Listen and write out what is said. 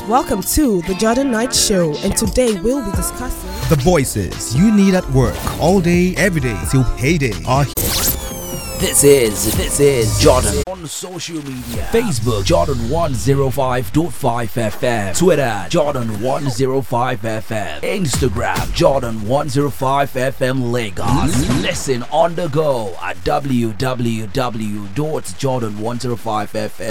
Welcome to the Jordan Knight Show, and today we'll be discussing the voices you need at work all day, every day till payday are here. This is Jordan on social media. Facebook Jordan 105.5 FM, Twitter Jordan 105 FM, Instagram Jordan 105 FM Lagos. Listen on the go at www.jordan105fm